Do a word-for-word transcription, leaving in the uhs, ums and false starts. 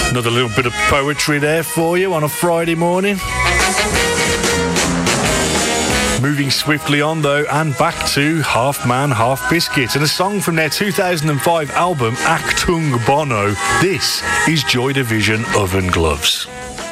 Another little bit of poetry there for you on a Friday morning. Moving swiftly on, though, and back to Half Man, Half Biscuit, and a song from their two thousand five album, Achtung Bono. This is Joy Division, Oven Gloves.